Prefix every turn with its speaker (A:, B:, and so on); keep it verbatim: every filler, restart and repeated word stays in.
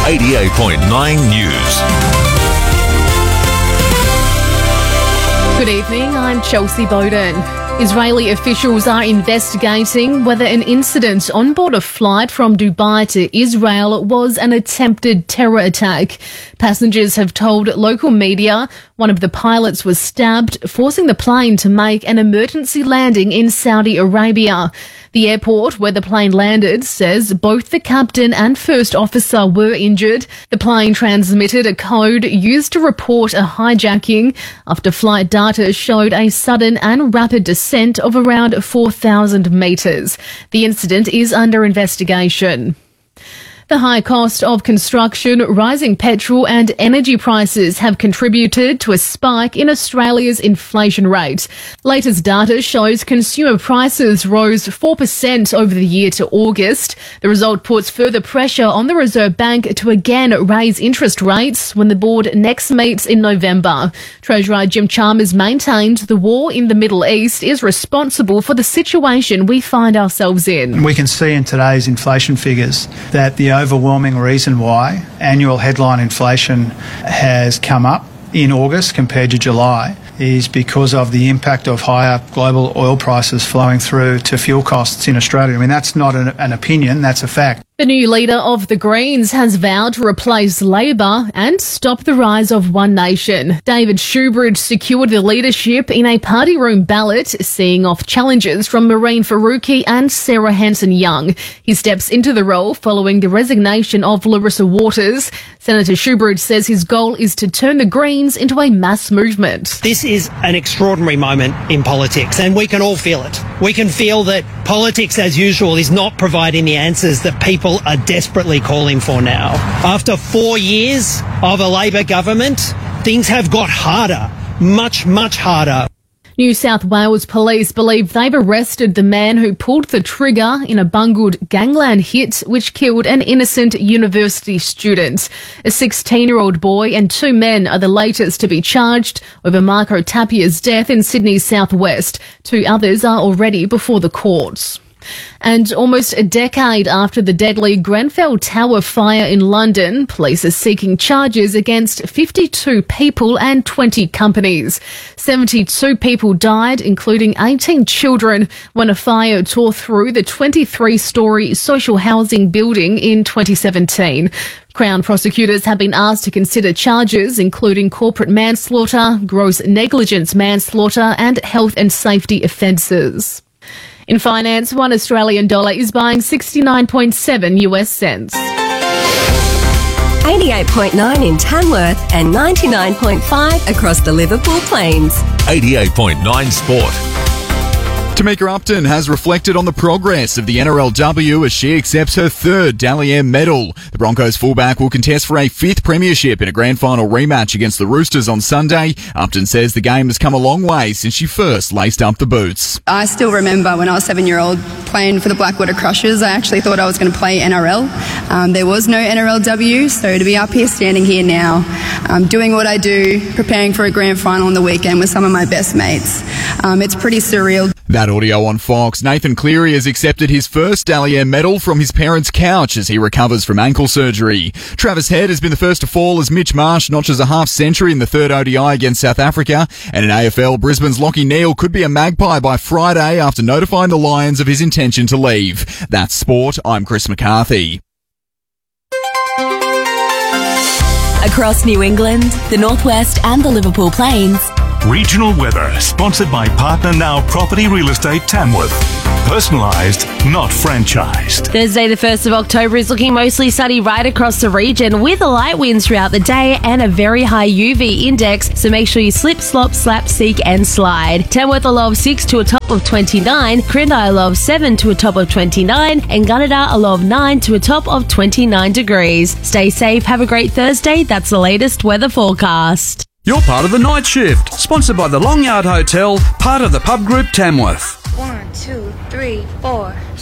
A: eighty-eight point nine News.
B: Good evening, I'm Chelsea Bowden. Israeli officials are investigating whether an incident on board a flight from Dubai to Israel was an attempted terror attack. Passengers have told local media one of the pilots was stabbed, forcing the plane to make an emergency landing in Saudi Arabia. The airport where the plane landed says both the captain and first officer were injured. The plane transmitted a code used to report a hijacking after flight data showed a sudden and rapid descent of around four thousand metres. The incident is under investigation. The high cost of construction, rising petrol and energy prices have contributed to a spike in Australia's inflation rate. Latest data shows consumer prices rose four percent over the year to August. The result puts further pressure on the Reserve Bank to again raise interest rates when the board next meets in November. Treasurer Jim Chalmers maintained the war in the Middle East is responsible for the situation we find ourselves in.
C: We can see in today's inflation figures that the overwhelming reason why annual headline inflation has come up in August compared to July is because of the impact of higher global oil prices flowing through to fuel costs in Australia. I mean, that's not an, an opinion, that's a fact.
B: The new leader of the Greens has vowed to replace Labor and stop the rise of One Nation. David Shoebridge secured the leadership in a party room ballot, seeing off challenges from Maureen Faruqi and Sarah Hanson-Young. He steps into the role following the resignation of Larissa Waters. Senator Shoebridge says his goal is to turn the Greens into a mass movement.
D: This is an extraordinary moment in politics, and we can all feel it. We can feel that politics, as usual, is not providing the answers that people are desperately calling for now. After four years of a Labor government, things have got harder, much, much harder.
B: New South Wales police believe they've arrested the man who pulled the trigger in a bungled gangland hit which killed an innocent university student. A sixteen-year-old boy and two men are the latest to be charged over Marco Tapia's death in Sydney's southwest. Two others are already before the courts. And almost a decade after the deadly Grenfell Tower fire in London, police are seeking charges against fifty-two people and twenty companies. seventy-two people died, including eighteen children, when a fire tore through the twenty-three-storey social housing building in twenty seventeen. Crown prosecutors have been asked to consider charges including corporate manslaughter, gross negligence manslaughter and health and safety offences. In finance, one Australian dollar is buying sixty-nine point seven US cents.
E: eighty-eight point nine in Tamworth and ninety-nine point five across the Liverpool Plains.
A: eighty-eight point nine Sport.
F: Tamika Upton has reflected on the progress of the N R L W as she accepts her third Dally M medal. The Broncos fullback will contest for a fifth premiership in a grand final rematch against the Roosters on Sunday. Upton says the game has come a long way since she first laced up the boots.
G: I still remember when I was seven-year-old playing for the Blackwater Crushers. I actually thought I was going to play N R L. Um, there was no N R L W, so to be up here, standing here now, um, doing what I do, preparing for a grand final on the weekend with some of my best mates, um, it's pretty surreal.
F: That audio on Fox. Nathan Cleary has accepted his first Dally M medal from his parents' couch as he recovers from ankle surgery. Travis Head has been the first to fall as Mitch Marsh notches a half century in the third O D I against South Africa. And in A F L, Brisbane's Lachie Neale could be a Magpie by Friday after notifying the Lions of his intention to leave. That's sport. I'm Chris McCarthy.
E: Across New England, the Northwest and the Liverpool Plains.
H: Regional weather, sponsored by Partner Now Property Real Estate Tamworth. Personalised, not franchised.
I: Thursday the first of October is looking mostly sunny right across the region with light winds throughout the day and a very high U V index, so make sure you slip, slop, slap, seek and slide. Tamworth a low of six to a top of twenty-nine, Crindai a low of seven to a top of twenty-nine, and Gunnedah a low of nine to a top of twenty-nine degrees. Stay safe, have a great Thursday. That's the latest weather forecast.
J: You're part of the night shift, sponsored by the Long Yard Hotel, part of the Pub Group Tamworth.
K: One, two, three, four.